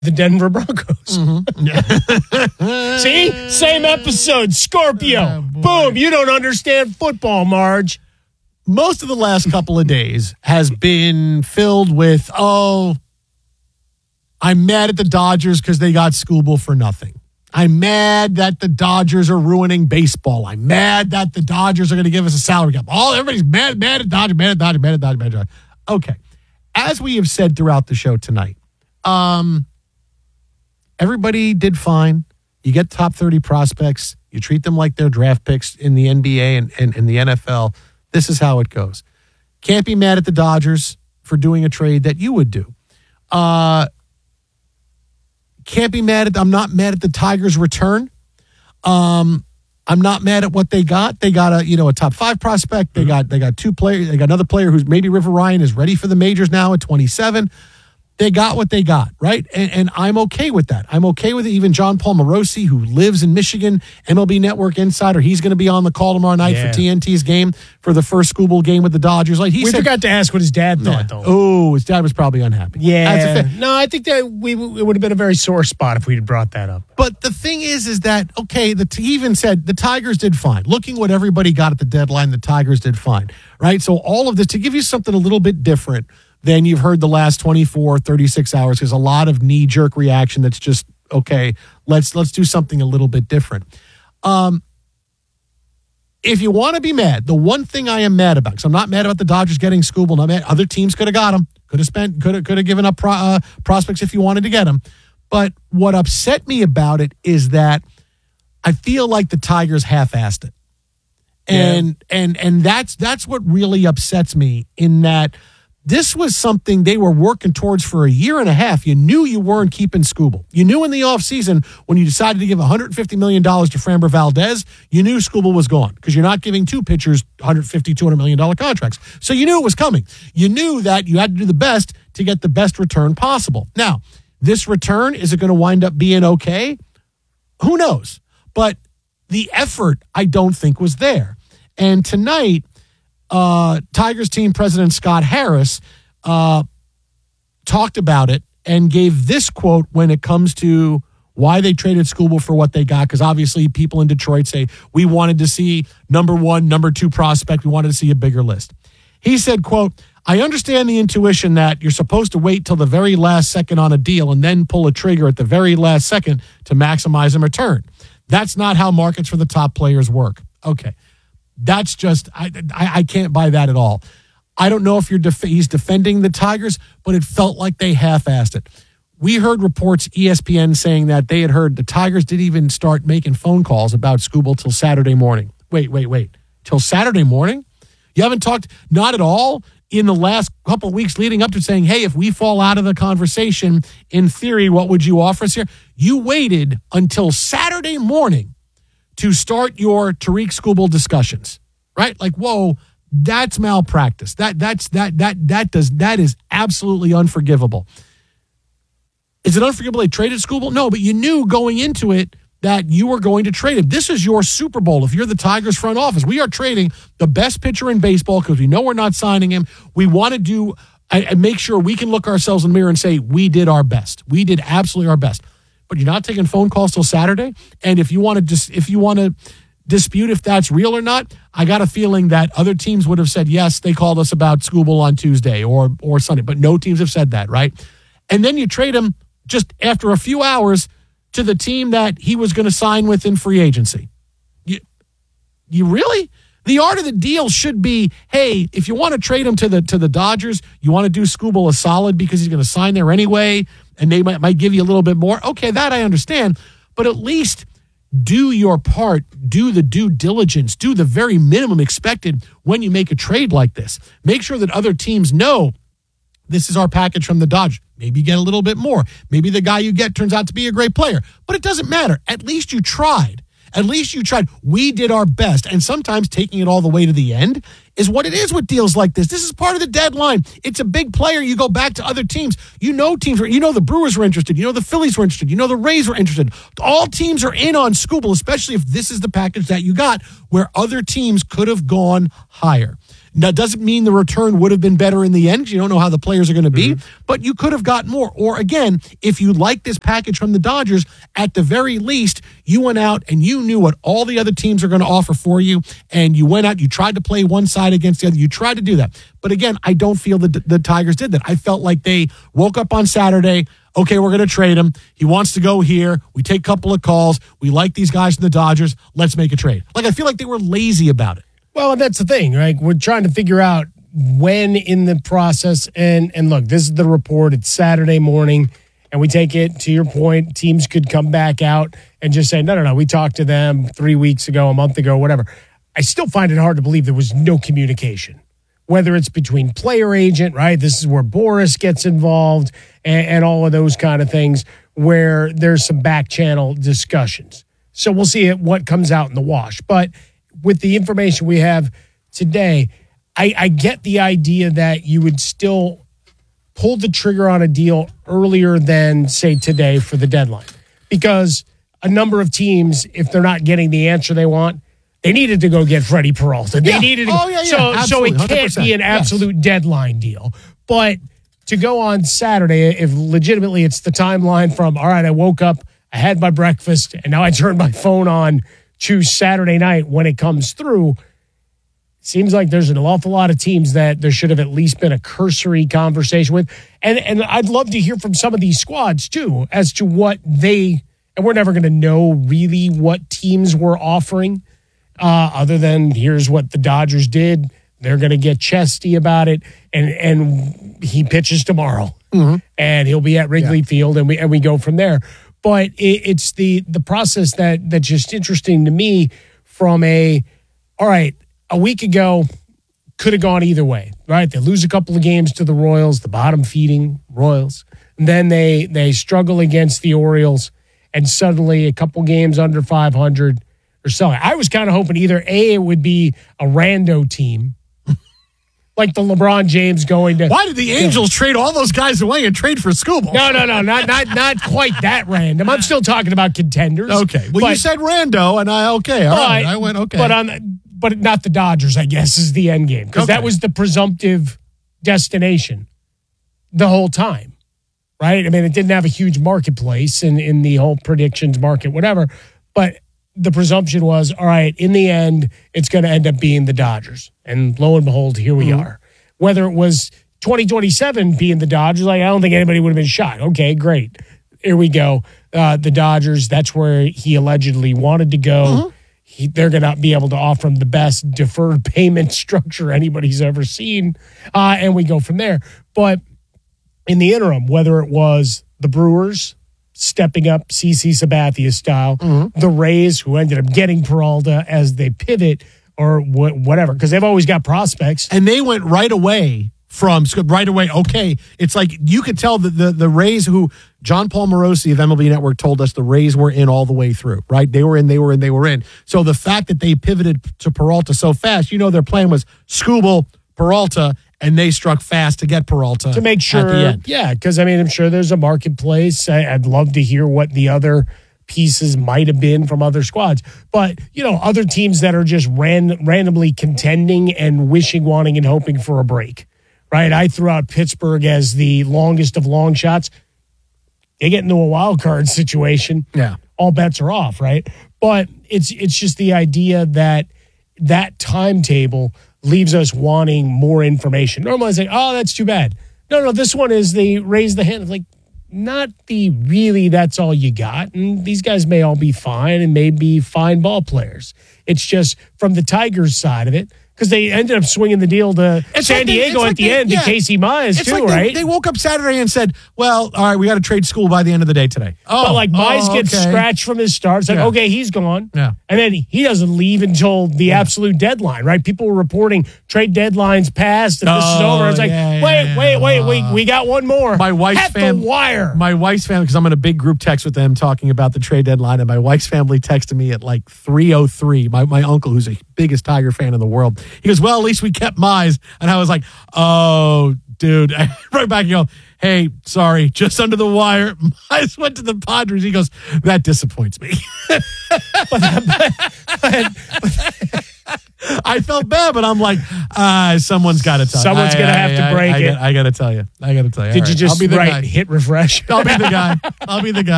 The Denver Broncos. Mm-hmm. See? Same episode. Scorpio. Boom. You don't understand football, Marge. Most of the last couple of days has been filled with, I'm mad at the Dodgers because they got Skubal for nothing. I'm mad that the Dodgers are ruining baseball. I'm mad that the Dodgers are going to give us a salary cap. Everybody's mad at Dodgers, mad at Dodgers, mad at Dodgers, mad at Dodgers. Okay. As we have said throughout the show tonight, everybody did fine. You get top 30 prospects. You treat them like they're draft picks in the NBA and the NFL. This is how it goes. Can't be mad at the Dodgers for doing a trade that you would do. Can't be mad at. I'm not mad at the Tigers' return. I'm not mad at what they got. They got a top 5 prospect. They got 2 players. They got another player who's maybe River Ryan is ready for the majors now at 27. They got what they got, right? And I'm okay with that. I'm okay with it. Even John Paul Morosi, who lives in Michigan, MLB Network insider, he's going to be on the call tomorrow night for TNT's game for the first Skubal game with the Dodgers. Like we forgot to ask what his dad thought, though. Oh, his dad was probably unhappy. Yeah. No, I think that it would have been a very sore spot if we had brought that up. But the thing is that, okay, he even said the Tigers did fine. Looking what everybody got at the deadline, the Tigers did fine, right? So all of this, to give you something a little bit different than you've heard the last 24, 36 hours, because a lot of knee-jerk reaction that's just, okay, let's do something a little bit different. If you want to be mad, the one thing I am mad about, because I'm not mad about the Dodgers getting Skubal, not mad, other teams could have got him, could have given up prospects if you wanted to get him. But what upset me about it is that I feel like the Tigers half-assed it. And that's what really upsets me, in that this was something they were working towards for a year and a half. You knew you weren't keeping Skubal. You knew in the offseason when you decided to give $150 million to Framber Valdez, you knew Skubal was gone because you're not giving 2 pitchers $150, $200 million contracts. So you knew it was coming. You knew that you had to do the best to get the best return possible. Now, this return, is it going to wind up being okay? Who knows? But the effort, I don't think, was there. And tonight, Tigers team president Scott Harris talked about it and gave this quote when it comes to why they traded Skubal for what they got, because obviously people in Detroit say, we wanted to see number 1, number 2 prospect. We wanted to see a bigger list. He said, quote, I understand the intuition that you're supposed to wait till the very last second on a deal and then pull a trigger at the very last second to maximize a return. That's not how markets for the top players work. Okay. That's just, I can't buy that at all. I don't know if he's defending the Tigers, but it felt like they half-assed it. We heard reports, ESPN, saying that they had heard the Tigers didn't even start making phone calls about Skubal till Saturday morning. Wait. Till Saturday morning? You haven't talked, not at all, in the last couple of weeks leading up to saying, hey, if we fall out of the conversation, in theory, what would you offer us here? You waited until Saturday morning to start your Tarik Skubal discussions, right? Like, whoa, that's malpractice. That is absolutely unforgivable. Is it unforgivable they traded Skubal? No, but you knew going into it that you were going to trade him. This is your Super Bowl. If you're the Tigers front office, we are trading the best pitcher in baseball because we know we're not signing him. We want to do and make sure we can look ourselves in the mirror and say we did our best. We did absolutely our best. But you're not taking phone calls till Saturday. And if you want to dispute if that's real or not, I got a feeling that other teams would have said, yes, they called us about Skubal on Tuesday or Sunday, but no teams have said that, right? And then you trade him just after a few hours to the team that he was going to sign with in free agency. You really? The art of the deal should be, hey, if you want to trade him to the Dodgers, you want to do Skubal a solid because he's going to sign there anyway, and they might give you a little bit more. Okay, that I understand. But at least do your part, do the due diligence, do the very minimum expected when you make a trade like this. Make sure that other teams know this is our package from the Dodgers. Maybe you get a little bit more. Maybe the guy you get turns out to be a great player. But it doesn't matter. At least you tried. At least you tried. We did our best. And sometimes taking it all the way to the end is what it is with deals like this. This is part of the deadline. It's a big player. You go back to other teams. You know the Brewers were interested. You know the Phillies were interested. You know the Rays were interested. All teams are in on Skubal, especially if this is the package that you got where other teams could have gone higher. Now, doesn't mean the return would have been better in the end. You don't know how the players are going to be, but you could have got more. Or again, if you like this package from the Dodgers, at the very least, you went out and you knew what all the other teams are going to offer for you, and you went out, you tried to play one side against the other. You tried to do that. But again, I don't feel that the Tigers did that. I felt like they woke up on Saturday, okay, we're going to trade him. He wants to go here. We take a couple of calls. We like these guys in the Dodgers. Let's make a trade. Like, I feel like they were lazy about it. Well, that's the thing, right? We're trying to figure out when in the process. And look, this is the report. It's Saturday morning. And we take it, to your point, teams could come back out and just say, no, we talked to them 3 weeks ago, a month ago, whatever. I still find it hard to believe there was no communication, whether it's between player agent, right? This is where Boris gets involved and all of those kind of things where there's some back channel discussions. So we'll see what comes out in the wash. But with the information we have today, I get the idea that you would still pull the trigger on a deal earlier than, say, today for the deadline. Because a number of teams, if they're not getting the answer they want, they needed to go get Freddie Peralta. They needed to so it can't be an absolute deadline deal. But to go on Saturday, if legitimately it's the timeline from, all right, I woke up, I had my breakfast, and now I turned my phone on, choose Saturday night when it comes through, seems like there's an awful lot of teams that there should have at least been a cursory conversation with. And I'd love to hear from some of these squads, too, as to what they, and we're never going to know really what teams were offering, other than here's what the Dodgers did. They're going to get chesty about it, and he pitches tomorrow, and he'll be at Wrigley Field, and we go from there. But it's the process that's just interesting to me from all right, a week ago could have gone either way, right? They lose a couple of games to the Royals, the bottom-feeding Royals, and then they struggle against the Orioles, and suddenly a couple games under 500 or so. I was kind of hoping either it would be a rando team, like the LeBron James going to. Why did the Angels trade all those guys away and trade for Skubal? No, not quite that random. I'm still talking about contenders. Okay, well, you said rando, and all right, I went okay, but not the Dodgers. I guess is the end game because that was the presumptive destination the whole time, right? I mean, it didn't have a huge marketplace in the whole predictions market, whatever, but the presumption was, all right, in the end, it's going to end up being the Dodgers. And lo and behold, here we are. Whether it was 2027 being the Dodgers, I don't think anybody would have been shocked. Okay, great. Here we go. The Dodgers, that's where he allegedly wanted to go. They're going to be able to offer him the best deferred payment structure anybody's ever seen. And we go from there. But in the interim, whether it was the Brewers stepping up CC Sabathia style, the Rays, who ended up getting Peralta as they pivot or whatever, because they've always got prospects. And they went right away okay. It's like you could tell that the Rays, who John Paul Morosi of MLB Network told us the Rays were in all the way through, right? They were in. So the fact that they pivoted to Peralta so fast, their plan was Skubal, Peralta, and they struck fast to get Peralta to make sure. At the end. Yeah, because I'm sure there's a marketplace. I'd love to hear what the other pieces might have been from other squads. But, other teams that are just randomly contending and wishing, wanting, and hoping for a break, right? I threw out Pittsburgh as the longest of long shots. They get into a wild card situation. Yeah. All bets are off, right? But it's just the idea that timetable leaves us wanting more information. Normally I say, oh, that's too bad. No, this one is they raise the hand. Like, not the really that's all you got. And these guys may all be fine and may be fine ball players. It's just from the Tigers side of it, because they ended up swinging the deal to San Diego at the end to Casey Mize too, right? They woke up Saturday and said, well, all right, we got to trade Skubal by the end of the day today. But Mize gets scratched from his start. It's like, okay, he's gone. Yeah. And then he doesn't leave until the absolute deadline, right? People were reporting trade deadlines passed and this is over. It's like, wait, we got one more. My wife's the wire. My wife's family, because I'm in a big group text with them talking about the trade deadline, and my wife's family texted me at like 3:03. My uncle, who's the biggest Tiger fan in the world, he goes, well, at least we kept Mize. And I was like, oh, dude. Right back, you go, hey, sorry, just under the wire. Mize went to the Padres. He goes, that disappoints me. I felt bad, but I'm like, someone's got to tell. Someone's going to have to break it. I got to tell you. Did you just hit refresh? I'll be the guy.